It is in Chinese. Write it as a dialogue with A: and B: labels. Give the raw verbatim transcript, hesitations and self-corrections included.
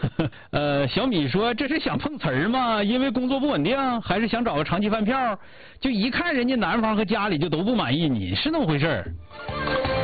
A: 呃，小米说这是想碰瓷儿吗？因为工作不稳定，还是想找个长期饭票？就一看人家男方和家里就都不满意你，是那么回事儿。